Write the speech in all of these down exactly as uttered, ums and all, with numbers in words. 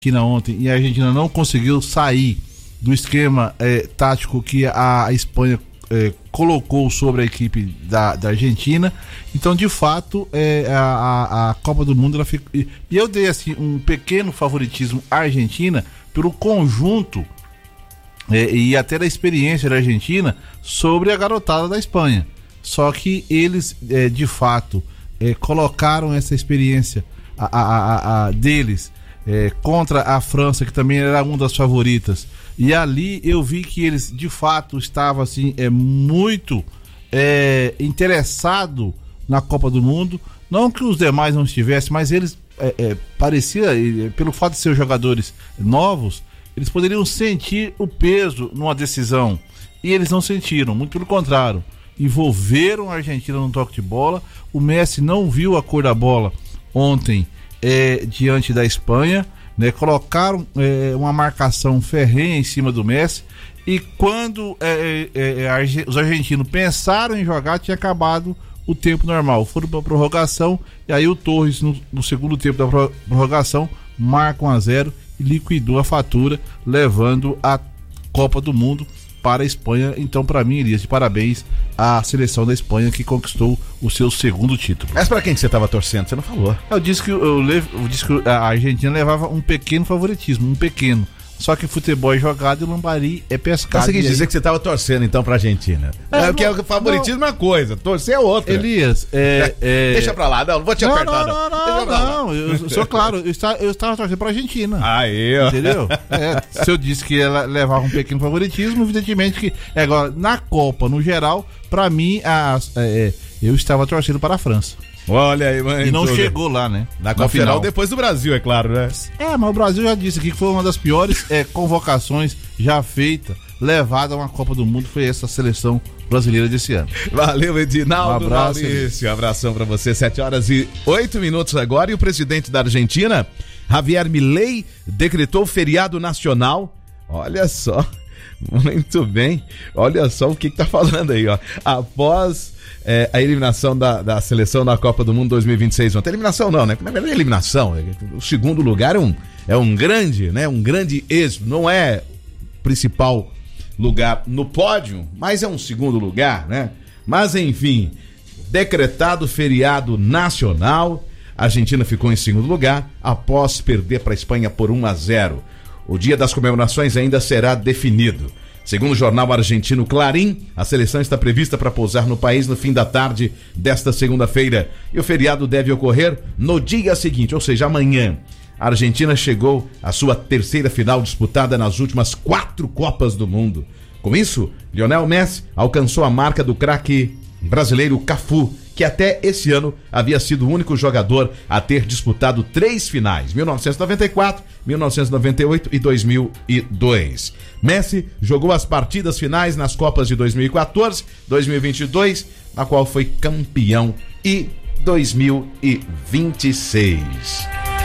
Argentina ontem e a Argentina não conseguiu sair do esquema é, tático que a, a Espanha é, colocou sobre a equipe da, da Argentina. Então, de fato, é, a, a, a Copa do Mundo ela fica, e, e eu dei assim um pequeno favoritismo à Argentina pelo conjunto é, e até da experiência da Argentina sobre a garotada da Espanha. Só que eles, é, de fato, é, colocaram essa experiência a, a, a, a deles é, contra a França, que também era uma das favoritas. E ali eu vi que eles, de fato, estavam assim, é, muito é, interessados na Copa do Mundo. Não que os demais não estivessem, mas eles, é, é, parecia, é, pelo fato de ser jogadores novos, eles poderiam sentir o peso numa decisão. E eles não sentiram, muito pelo contrário. Envolveram a Argentina no toque de bola. O Messi não viu a cor da bola ontem é, diante da Espanha, né? Colocaram é, uma marcação ferrenha em cima do Messi. E quando é, é, é, os argentinos pensaram em jogar, tinha acabado o tempo normal. Foram para a prorrogação. E aí o Torres, no, no segundo tempo da prorrogação, marca um a zero e liquidou a fatura, levando a Copa do Mundo para a Espanha. Então, para mim, Elias, de parabéns à seleção da Espanha, que conquistou o seu segundo título. Mas para quem que você estava torcendo? Você não falou. Eu disse que, eu, eu, eu disse que a Argentina levava um pequeno favoritismo, um pequeno. Só que futebol é jogado e lambari é pescado. Você quer dizer que você estava torcendo então pra Argentina? É, porque o favoritismo não. é uma coisa, torcer é outra. Elias, é, é... deixa pra lá, não, não vou te não, apertar, não. Não, não, não, não. Eu sou claro, eu estava, eu estava torcendo pra Argentina. Aí, ó. Entendeu? É, se eu disse que ela levava um pequeno favoritismo, evidentemente que. É, agora, na Copa, no geral, pra mim, a, é, eu estava torcendo para a França. Olha aí, mãe. E não tudo. Chegou lá, né? Na Copa final depois do Brasil, é claro, né? É, mas o Brasil já disse aqui que foi uma das piores é, convocações já feita, levada a uma Copa do Mundo, foi essa seleção brasileira desse ano. Valeu, Edinaldo. Um abraço, Maurício. Um abração pra você. sete horas e oito minutos agora. E o presidente da Argentina, Javier Milei, decretou feriado nacional. Olha só. Muito bem. Olha só o que que tá falando aí, ó. Após é, a eliminação da, da seleção na Copa do Mundo dois mil e vinte e seis ontem. Eliminação não, né? Na verdade, eliminação. O segundo lugar é um, é um grande, né? Um grande êxito. Não é o principal lugar no pódio, mas é um segundo lugar, né? Mas, enfim, decretado feriado nacional. A Argentina ficou em segundo lugar após perder para a Espanha por um a zero. O dia das comemorações ainda será definido. Segundo o jornal argentino Clarín, a seleção está prevista para pousar no país no fim da tarde desta segunda-feira. E o feriado deve ocorrer no dia seguinte, ou seja, amanhã. A Argentina chegou à sua terceira final disputada nas últimas quatro Copas do Mundo. Com isso, Lionel Messi alcançou a marca do craque brasileiro Cafu, que até esse ano havia sido o único jogador a ter disputado três finais, mil novecentos e noventa e quatro, mil novecentos e noventa e oito e dois mil e dois. Messi jogou as partidas finais nas Copas de dois mil e quatorze, dois mil e vinte e dois, na qual foi campeão, e dois mil e vinte e seis.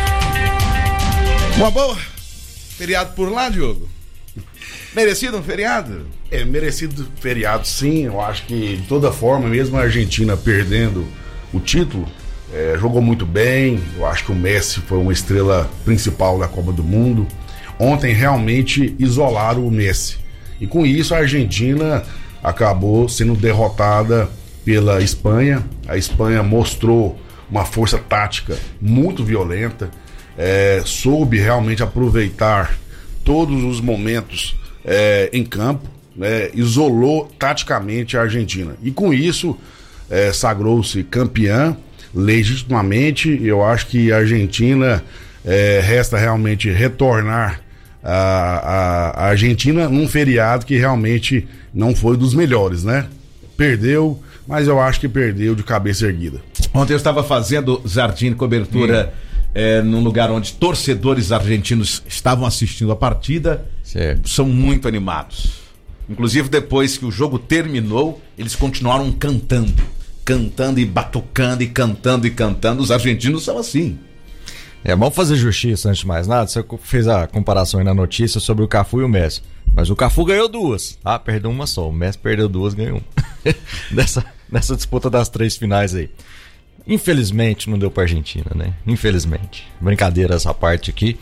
Uma boa. Feriado por lá, Diogo? Merecido um feriado? É, merecido feriado, sim. Eu acho que, de toda forma, mesmo a Argentina perdendo o título, é, jogou muito bem. Eu acho que o Messi foi uma estrela principal da Copa do Mundo. Ontem, realmente, isolaram o Messi. E, com isso, a Argentina acabou sendo derrotada pela Espanha. A Espanha mostrou uma força tática muito violenta. É, soube realmente aproveitar todos os momentos É, em campo, né, isolou taticamente a Argentina. E com isso, é, sagrou-se campeã legitimamente. Eu acho que a Argentina é, resta realmente retornar a, a, a Argentina num feriado que realmente não foi dos melhores, né? Perdeu, mas eu acho que perdeu de cabeça erguida. Ontem eu estava fazendo jardim de cobertura é, num lugar onde torcedores argentinos estavam assistindo a partida. Certo. São muito animados. Inclusive, depois que o jogo terminou, eles continuaram cantando. Cantando e batucando e cantando e cantando. Os argentinos são assim. É bom fazer justiça, antes de mais nada. Você fez a comparação aí na notícia sobre o Cafu e o Messi. Mas o Cafu ganhou duas, tá? Perdeu uma só. O Messi perdeu duas, ganhou uma. nessa, nessa disputa das três finais aí. Infelizmente não deu pra Argentina, né? Infelizmente. Brincadeira essa parte aqui.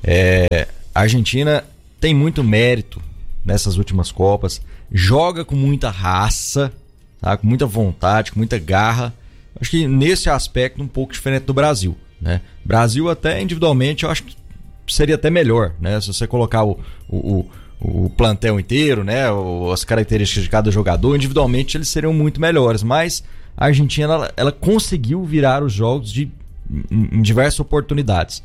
É, a Argentina tem muito mérito nessas últimas Copas, joga com muita raça, tá? Com muita vontade, com muita garra. Acho que nesse aspecto um pouco diferente do Brasil, né? Brasil até individualmente eu acho que seria até melhor, né? Se você colocar o, o, o plantel inteiro, né? O, as características de cada jogador, individualmente eles seriam muito melhores, mas a Argentina ela, ela conseguiu virar os jogos de, em, em diversas oportunidades.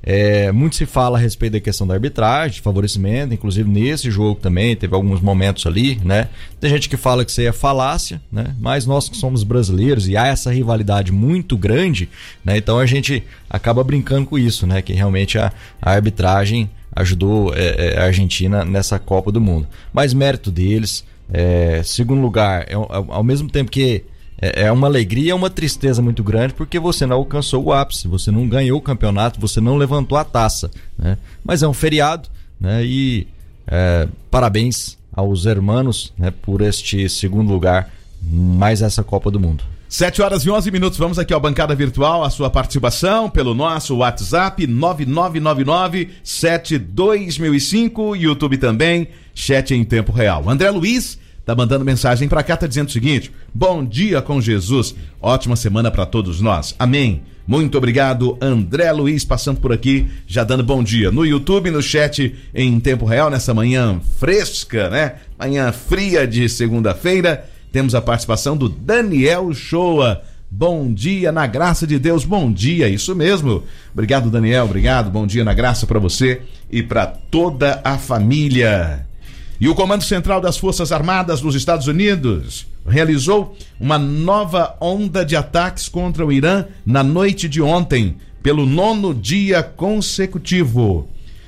É, muito se fala a respeito da questão da arbitragem, de favorecimento, inclusive nesse jogo também teve alguns momentos ali, né? Tem gente que fala que isso aí é falácia, né? Mas nós que somos brasileiros e há essa rivalidade muito grande, né? Então a gente acaba brincando com isso, né? Que realmente a, a arbitragem ajudou é, a Argentina nessa Copa do Mundo. Mas mérito deles, é, segundo lugar, é, ao mesmo tempo que é uma alegria, é uma tristeza muito grande, porque você não alcançou o ápice, você não ganhou o campeonato, você não levantou a taça, né? Mas é um feriado, né? E é, parabéns aos hermanos, né, por este segundo lugar, mais essa Copa do Mundo. sete horas e onze minutos, vamos aqui ao Bancada Virtual, a sua participação pelo nosso WhatsApp nove nove nove nove sete dois mil e cinco, YouTube também, chat em tempo real. André Luiz tá mandando mensagem pra cá, tá dizendo o seguinte: bom dia com Jesus, ótima semana pra todos nós, amém. Muito obrigado, André Luiz, passando por aqui, já dando bom dia no YouTube, no chat em tempo real, nessa manhã fresca, né? Manhã fria de segunda-feira. Temos a participação do Daniel Shoa. Bom dia na graça de Deus, bom dia, isso mesmo. Obrigado, Daniel, obrigado, bom dia na graça pra você e pra toda a família. E o Comando Central das Forças Armadas dos Estados Unidos realizou uma nova onda de ataques contra o Irã na noite de ontem, pelo nono dia consecutivo.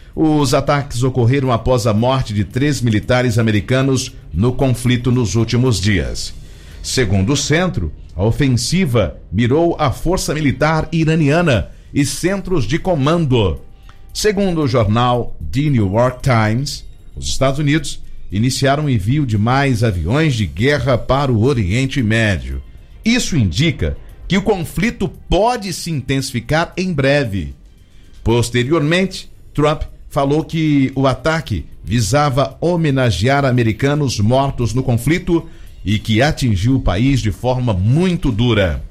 Os ataques ocorreram após a morte de três militares americanos no conflito nos últimos dias. Segundo o centro, a ofensiva mirou a força militar iraniana e centros de comando. Segundo o jornal The New York Times, os Estados Unidos iniciaram o envio de mais aviões de guerra para o Oriente Médio. Isso indica que o conflito pode se intensificar em breve. Posteriormente, Trump falou que o ataque visava homenagear americanos mortos no conflito e que atingiu o país de forma muito dura.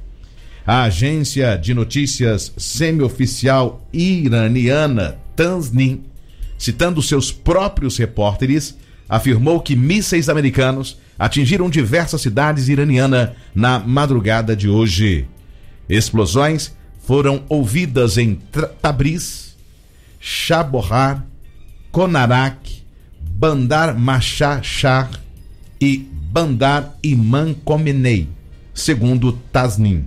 A agência de notícias semi-oficial iraniana Tasnim, citando seus próprios repórteres, afirmou que mísseis americanos atingiram diversas cidades iranianas na madrugada de hoje. Explosões foram ouvidas em Tabriz, Shabohar, Konarak, Bandar Mashashar e Bandar Imam Khomeini, segundo Tasnim.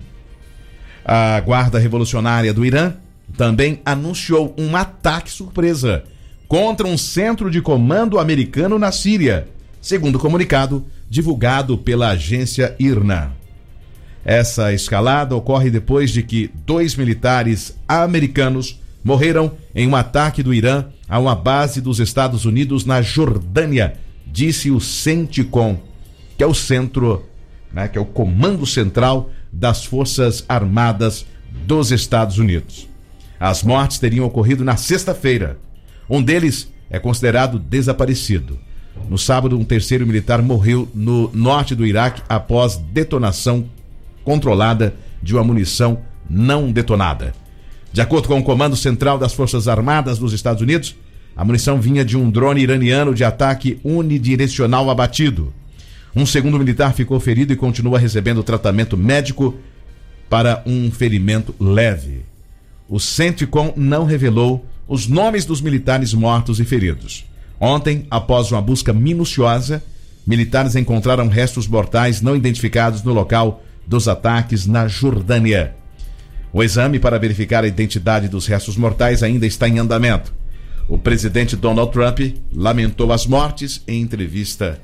A Guarda Revolucionária do Irã também anunciou um ataque surpresa contra um centro de comando americano na Síria, segundo o comunicado divulgado pela agência I R N A. Essa escalada ocorre depois de que dois militares americanos morreram em um ataque do Irã a uma base dos Estados Unidos na Jordânia, disse o CENTCOM, que é o centro, né, que é o Comando Central das Forças Armadas dos Estados Unidos. As mortes teriam ocorrido na sexta-feira. Um deles é considerado desaparecido. No sábado, um terceiro militar morreu no norte do Iraque após detonação controlada de uma munição não detonada. De acordo com o Comando Central das Forças Armadas dos Estados Unidos, a munição vinha de um drone iraniano de ataque unidirecional abatido. Um segundo militar ficou ferido e continua recebendo tratamento médico para um ferimento leve. O CENTCOM não revelou os nomes dos militares mortos e feridos. Ontem, após uma busca minuciosa, militares encontraram restos mortais não identificados no local dos ataques na Jordânia. O exame para verificar a identidade dos restos mortais ainda está em andamento. O presidente Donald Trump lamentou as mortes em entrevista.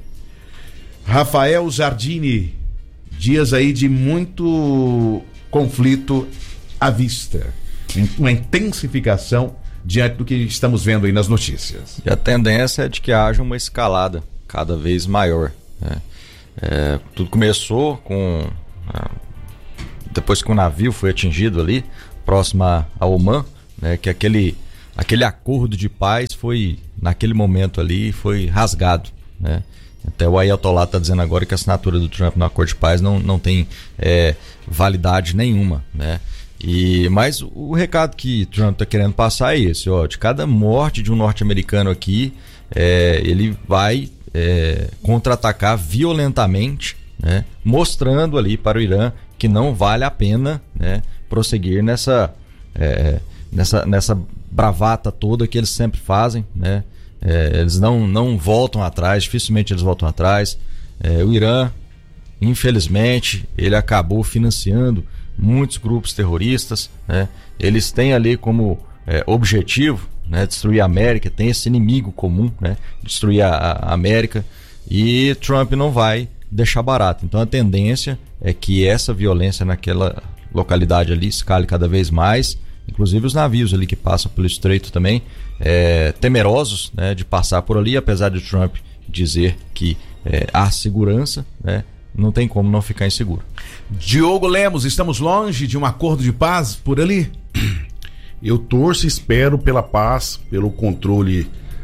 Rafael Jardini, dias aí de muito conflito à vista, uma intensificação diante do que estamos vendo aí nas notícias. E a tendência é de que haja uma escalada cada vez maior, né? É, tudo começou com a depois que o navio foi atingido ali, próximo a, a Oman, né, que aquele, aquele acordo de paz foi, naquele momento ali, foi rasgado, né? Até o Ayatollah está dizendo agora que a assinatura do Trump no acordo de paz não, não tem é, validade nenhuma, né? E, mas o recado que Trump está querendo passar é esse, ó, de cada morte de um norte-americano aqui, é, ele vai é, contra-atacar violentamente, né, mostrando ali para o Irã que não vale a pena, né, prosseguir nessa, é, nessa, nessa bravata toda que eles sempre fazem, né? É, eles não, não voltam atrás, dificilmente eles voltam atrás. É, o Irã, infelizmente, ele acabou financiando muitos grupos terroristas, né? Eles têm ali como é, objetivo, né, destruir a América, tem esse inimigo comum, né, destruir a, a América, e Trump não vai deixar barato. Então a tendência é que essa violência naquela localidade ali escale cada vez mais, inclusive os navios ali que passam pelo estreito também, é, temerosos, né, de passar por ali, apesar de Trump dizer que é, há segurança, né, não tem como não ficar inseguro. Diogo Lemos, estamos longe de um acordo de paz por ali? Eu torço e espero pela paz, pelo controle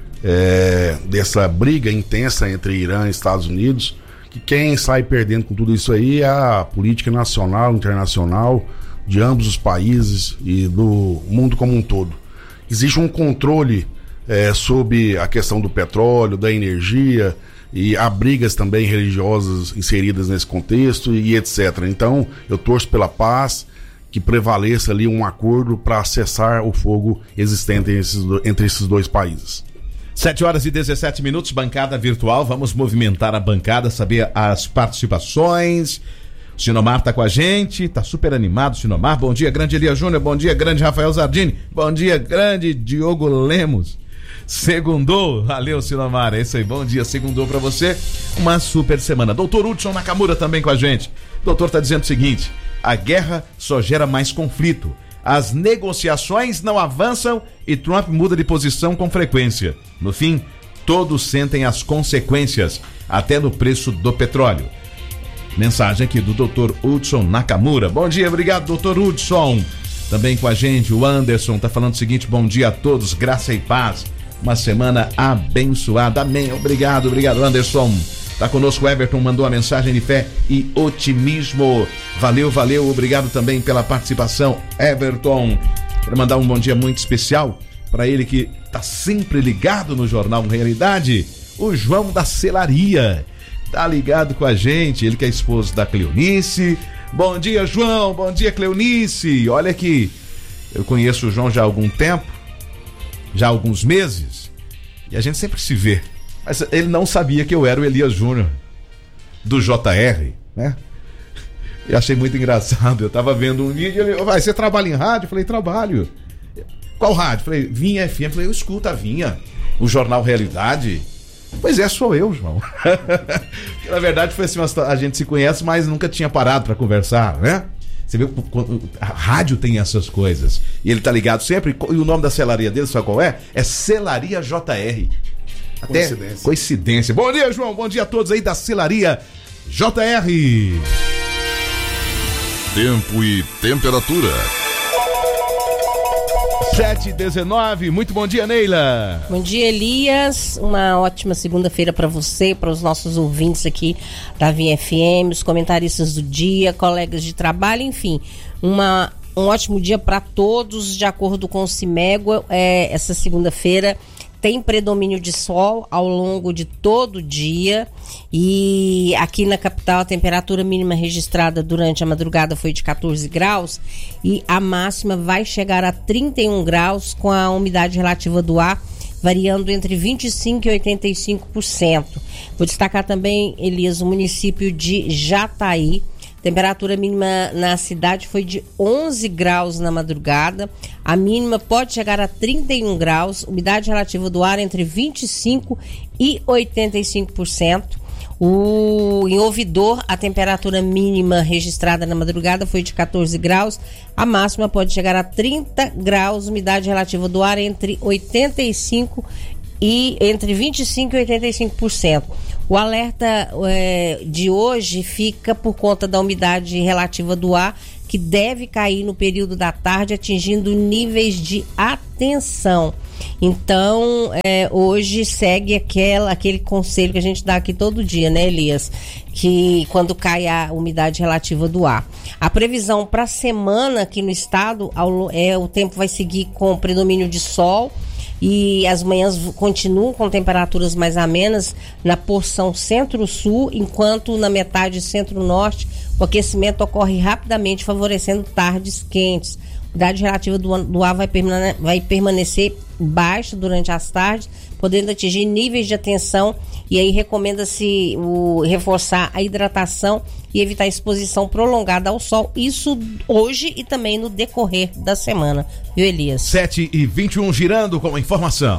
é, dessa briga intensa entre Irã e Estados Unidos, que quem sai perdendo com tudo isso aí é a política nacional, internacional, de ambos os países e do mundo como um todo. Existe um controle é, sobre a questão do petróleo, da energia, e há brigas também religiosas inseridas nesse contexto e etcétera. Então, eu torço pela paz, que prevaleça ali um acordo para cessar o fogo existente entre esses, entre esses dois países. sete horas e dezessete minutos, bancada virtual. Vamos movimentar a bancada, saber as participações. O Sinomar tá com a gente, tá super animado, Sinomar. Bom dia, grande Elias Júnior. Bom dia, grande Rafael Zardini. Bom dia, grande Diogo Lemos. Segundou, valeu, Sinomar. É isso aí, bom dia, segundou pra você. Uma super semana. Doutor Hudson Nakamura também com a gente. O doutor tá dizendo o seguinte: a guerra só gera mais conflito. As negociações não avançam e Trump muda de posição com frequência. No fim, todos sentem as consequências, até no preço do petróleo. Mensagem aqui do doutor Hudson Nakamura. Bom dia, obrigado, doutor Hudson. Também com a gente, o Anderson tá falando o seguinte: bom dia a todos, graça e paz. Uma semana abençoada. Amém. Obrigado, obrigado, Anderson. Tá conosco o Everton, mandou a mensagem de fé e otimismo. Valeu, valeu, obrigado também pela participação, Everton. Quero mandar um bom dia muito especial para ele que tá sempre ligado no Jornal Realidade, o João da Celaria. Tá ligado com a gente, ele que é esposo da Cleonice. Bom dia, João, bom dia, Cleonice. Olha aqui, eu conheço o João já há algum tempo, já há alguns meses, e a gente sempre se vê. Mas ele não sabia que eu era o Elias Júnior, do J R, né? Eu achei muito engraçado, eu tava vendo um vídeo, ele, vai, você trabalha em rádio? Eu falei, trabalho. Qual rádio? Eu falei, Vinha F M. Eu falei, eu escuto a Vinha, o Jornal Realidade. Pois é, sou eu, João. Na verdade foi assim, a gente se conhece, mas nunca tinha parado pra conversar, né? Você vê, a rádio tem essas coisas. E ele tá ligado sempre, e o nome da celaria dele, sabe qual é? É Celaria J R. Até coincidência. coincidência. Bom dia, João. Bom dia a todos aí da Celaria J R. Tempo e temperatura. sete e dezenove. Muito bom dia, Neila. Bom dia, Elias. Uma ótima segunda-feira para você, para os nossos ouvintes aqui da Vinha F M, os comentaristas do dia, colegas de trabalho, enfim. Uma, um ótimo dia para todos. De acordo com o Cimégua, é, essa segunda-feira tem predomínio de sol ao longo de todo o dia, e aqui na capital a temperatura mínima registrada durante a madrugada foi de catorze graus e a máxima vai chegar a trinta e um graus, com a umidade relativa do ar variando entre vinte e cinco por cento e oitenta e cinco por cento. Vou destacar também, Elias, o município de Jataí. Temperatura mínima na cidade foi de onze graus na madrugada. A mínima pode chegar a trinta e um graus. Umidade relativa do ar entre vinte e cinco por cento e oitenta e cinco por cento. O, em Ouvidor, a temperatura mínima registrada na madrugada foi de catorze graus. A máxima pode chegar a trinta graus. Umidade relativa do ar entre oitenta e cinco por cento e entre vinte e cinco por cento e oitenta e cinco por cento. O alerta é, de hoje fica por conta da umidade relativa do ar, que deve cair no período da tarde, atingindo níveis de atenção. Então, é, hoje segue aquela, aquele conselho que a gente dá aqui todo dia, né, Elias? Que quando cai a umidade relativa do ar. A previsão para a semana aqui no estado, ao, é, o tempo vai seguir com predomínio de sol, e as manhãs continuam com temperaturas mais amenas na porção centro-sul, enquanto na metade centro-norte o aquecimento ocorre rapidamente, favorecendo tardes quentes. A umidade relativa do, do ar vai, permane- vai permanecer baixa durante as tardes, podendo atingir níveis de atenção, e aí recomenda-se o, reforçar a hidratação e evitar a exposição prolongada ao sol, isso hoje e também no decorrer da semana, viu, Elias? sete e vinte e um, girando com a informação.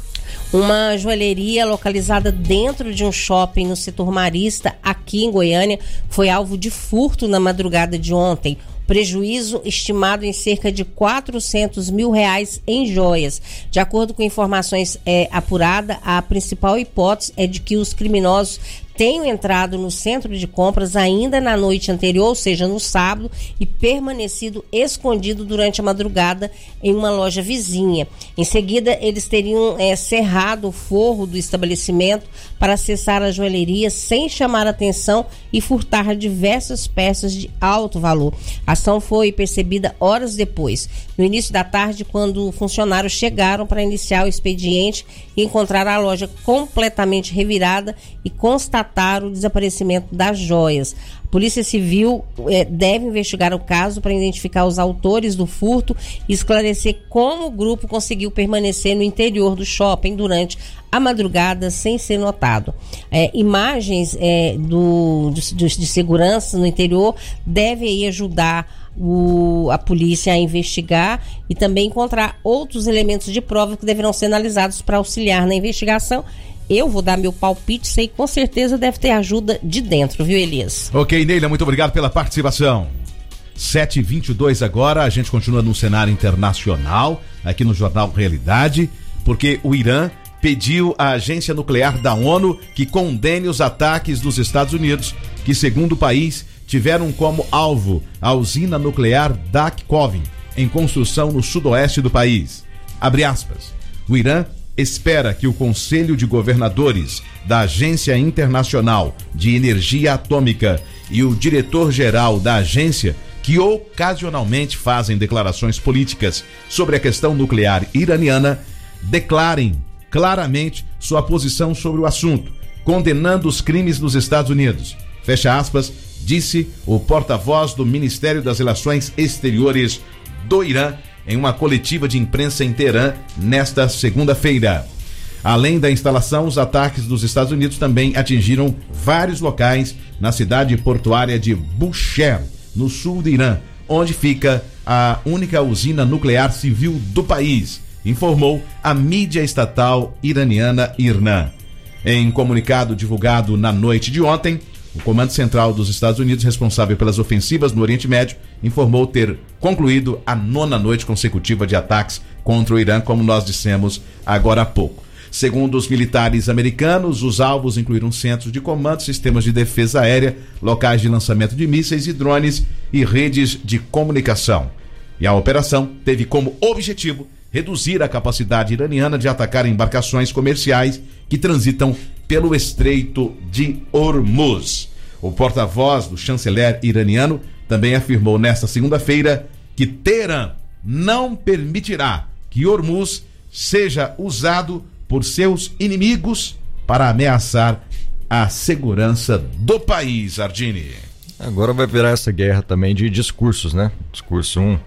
Uma joalheria localizada dentro de um shopping no setor marista, aqui em Goiânia, foi alvo de furto na madrugada de ontem. Prejuízo estimado em cerca de quatrocentos mil reais em joias. De acordo com informações é, apuradas, a principal hipótese é de que os criminosos tenham entrado no centro de compras ainda na noite anterior, ou seja, no sábado, e permanecido escondido durante a madrugada em uma loja vizinha. Em seguida, eles teriam é, cerrado o forro do estabelecimento para acessar a joalheria sem chamar atenção e furtar diversas peças de alto valor. A ação foi percebida horas depois, no início da tarde, quando funcionários chegaram para iniciar o expediente e encontraram a loja completamente revirada e constataram o desaparecimento das joias. A Polícia Civil eh, deve investigar o caso para identificar os autores do furto e esclarecer como o grupo conseguiu permanecer no interior do shopping durante a madrugada sem ser notado. É, imagens é, do, de, de segurança no interior devem aí ajudar o, a polícia a investigar e também encontrar outros elementos de prova que deverão ser analisados para auxiliar na investigação. Eu vou dar meu palpite, sei com certeza deve ter ajuda de dentro, viu, Elias? Ok, Neila, muito obrigado pela participação. sete e vinte e dois agora, a gente continua no cenário internacional, aqui no Jornal Realidade, porque o Irã pediu à agência nuclear da ONU que condene os ataques dos Estados Unidos, que, segundo o país, tiveram como alvo a usina nuclear Dakhovin, em construção no sudoeste do país. Abre aspas. O Irã espera que o Conselho de Governadores da Agência Internacional de Energia Atômica e o diretor-geral da agência, que ocasionalmente fazem declarações políticas sobre a questão nuclear iraniana, declarem claramente sua posição sobre o assunto, condenando os crimes dos Estados Unidos. Fecha aspas, disse o porta-voz do Ministério das Relações Exteriores do Irã em uma coletiva de imprensa em Teherã nesta segunda-feira. Além da instalação, os ataques dos Estados Unidos também atingiram vários locais na cidade portuária de Bushehr, no sul do Irã, onde fica a única usina nuclear civil do país, informou a mídia estatal iraniana IRNA. Em comunicado divulgado na noite de ontem, o Comando Central dos Estados Unidos, responsável pelas ofensivas no Oriente Médio, informou ter concluído a nona noite consecutiva de ataques contra o Irã, como nós dissemos agora há pouco. Segundo os militares americanos, os alvos incluíram centros de comando, sistemas de defesa aérea, locais de lançamento de mísseis e drones e redes de comunicação. E a operação teve como objetivo reduzir a capacidade iraniana de atacar embarcações comerciais que transitam pelo Estreito de Hormuz. O porta-voz do chanceler iraniano também afirmou nesta segunda-feira que Teherã não permitirá que Hormuz seja usado por seus inimigos para ameaçar a segurança do país, Ardini. Agora vai virar essa guerra também de discursos, né? Discurso um,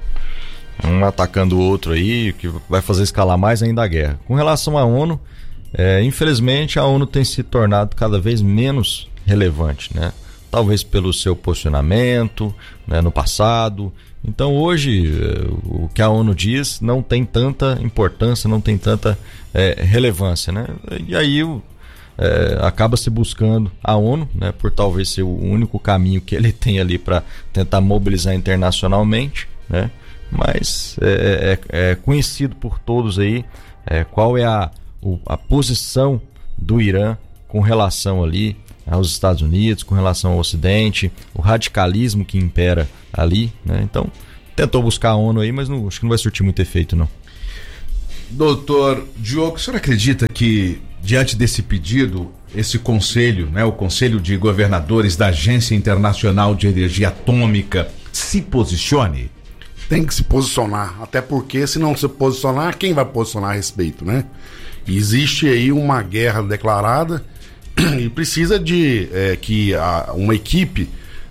um atacando o outro aí, que vai fazer escalar mais ainda a guerra. Com relação à ONU, é, infelizmente a ONU tem se tornado cada vez menos relevante, né? Talvez pelo seu posicionamento, né, no passado. Então hoje o que a ONU diz não tem tanta importância, não tem tanta é, relevância, né? E aí é, acaba se buscando a ONU, né, por talvez ser o único caminho que ele tem ali para tentar mobilizar internacionalmente, né? Mas é, é, é conhecido por todos aí é, qual é a, o, a posição do Irã com relação ali aos Estados Unidos, com relação ao Ocidente, o radicalismo que impera ali, né? Então, tentou buscar a ONU aí, mas não, acho que não vai surtir muito efeito, não. Doutor Diogo, o senhor acredita que, diante desse pedido, esse conselho, né, o Conselho de Governadores da Agência Internacional de Energia Atômica, se posicione? Tem que se posicionar, até porque se não se posicionar, quem vai posicionar a respeito, né? E existe aí uma guerra declarada e precisa de é, que a, uma equipe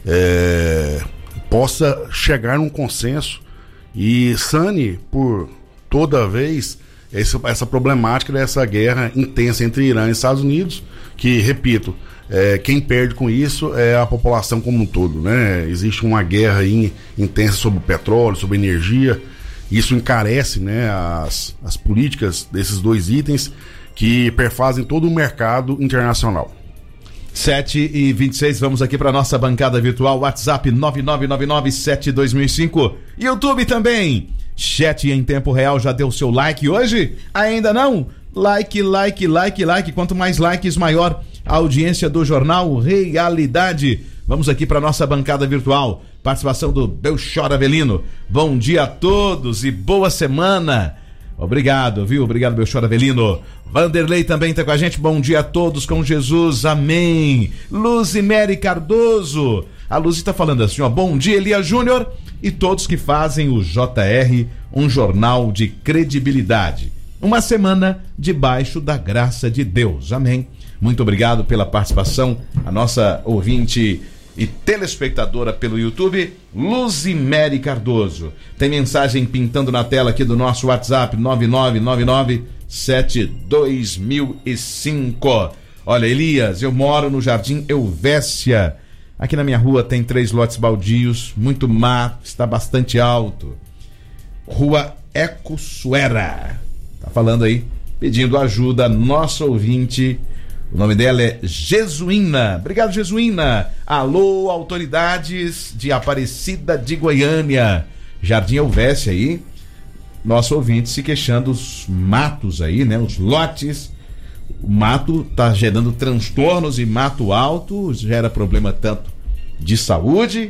é, possa chegar num consenso e sane por toda vez essa, essa problemática dessa guerra intensa entre Irã e Estados Unidos, que, repito, é, quem perde com isso é a população como um todo, né? Existe uma guerra aí intensa sobre o petróleo, sobre a energia. Isso encarece, né, as, as políticas desses dois itens que perfazem todo o mercado internacional. sete e vinte e seis, vamos aqui para nossa bancada virtual, WhatsApp nove nove nove nove sete dois zero zero cinco, YouTube também, chat em tempo real. Já deu seu like hoje? Ainda não? Like, like, like, like, quanto mais likes, maior a audiência do Jornal Realidade. Vamos aqui para nossa bancada virtual, participação do Belchor Avelino. Bom dia a todos e boa semana. Obrigado, viu? Obrigado, Belchor Avelino. Vanderlei também está com a gente. Bom dia a todos com Jesus, amém. Luzimere Cardoso. A Luzi está falando assim, ó. Bom dia, Elias Júnior e todos que fazem o J R, um jornal de credibilidade. Uma semana debaixo da graça de Deus, amém. Muito obrigado pela participação, a nossa ouvinte e telespectadora pelo YouTube, Luzimere Cardoso. Tem mensagem pintando na tela aqui do nosso WhatsApp, nove nove nove nove sete dois zero zero cinco. Olha, Elias, eu moro no Jardim Elvésia. Aqui na minha rua tem três lotes baldios, muito mato, está bastante alto. Rua Ecosuera. Tá falando aí, pedindo ajuda, nosso ouvinte. O nome dela é Jesuína. Obrigado, Jesuína. Alô, autoridades de Aparecida de Goiânia. Jardim Elvésia aí. Nosso ouvinte se queixando os matos aí, né? Os lotes. O mato tá gerando transtornos e mato alto gera problema tanto de saúde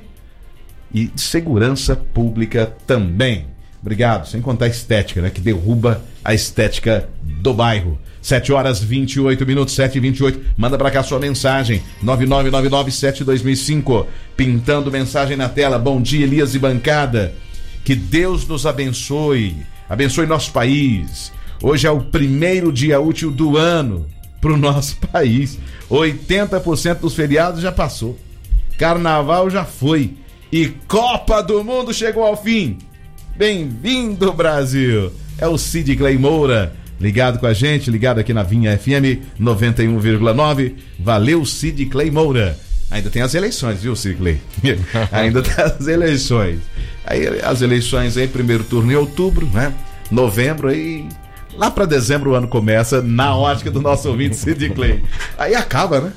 e de segurança pública também. Obrigado. Sem contar a estética, né? Que derruba a estética do bairro. sete horas e vinte e oito minutos, sete e vinte e oito. Manda pra cá sua mensagem, nove nove nove nove sete dois zero zero cinco. Pintando mensagem na tela. Bom dia, Elias e bancada. Que Deus nos abençoe. Abençoe nosso país. Hoje é o primeiro dia útil do ano pro nosso país. oitenta por cento dos feriados já passou. Carnaval já foi. E Copa do Mundo chegou ao fim. Bem-vindo, Brasil. É o Cid Clay Moura. Ligado com a gente, ligado aqui na Vinha F M noventa e um vírgula nove. Valeu, Cid Clay Moura. Ainda tem as eleições, viu, Cid Clay? Ainda tem as eleições. Aí as eleições aí, primeiro turno em outubro, né? Novembro, aí lá pra dezembro o ano começa, na ótica do nosso ouvinte Cid Clay. Aí acaba, né?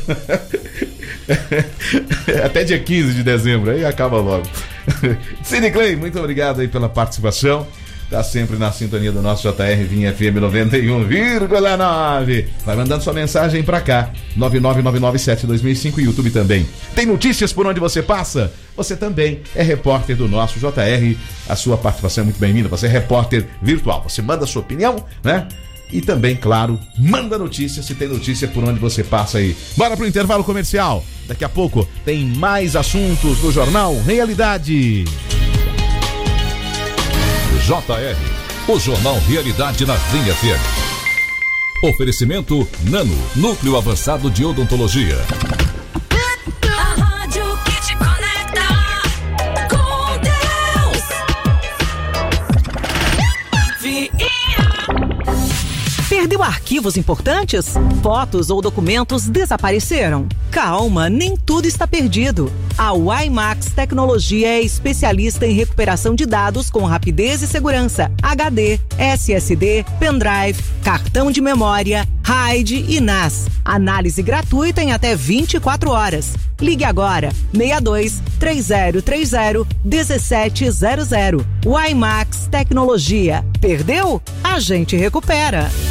Até dia quinze de dezembro, aí acaba logo. Cid Clay, muito obrigado aí pela participação. Tá sempre na sintonia do nosso J R Vinha F M noventa e um vírgula nove. Vai mandando sua mensagem pra cá, nove nove nove nove sete dois zero zero cinco, YouTube também. Tem notícias por onde você passa? Você também é repórter do nosso J R. A sua participação é muito bem-vinda. Você é repórter virtual. Você manda a sua opinião, né? E também, claro, manda notícias, se tem notícia por onde você passa aí. Bora pro intervalo comercial. Daqui a pouco tem mais assuntos do Jornal Realidade. J R, o Jornal Realidade na Vinha F M. Oferecimento Nano, Núcleo Avançado de Odontologia. A rádio que te conecta com Deus. Vinha. Perdeu arquivos importantes? Fotos ou documentos desapareceram? Calma, nem tudo está perdido. A WiMax Tecnologia é especialista em recuperação de dados com rapidez e segurança. H D, S S D, pendrive, cartão de memória, RAID e N A S. Análise gratuita em até vinte e quatro horas. Ligue agora, seis dois três zero três zero um sete zero zero. WiMax Tecnologia. Perdeu? A gente recupera.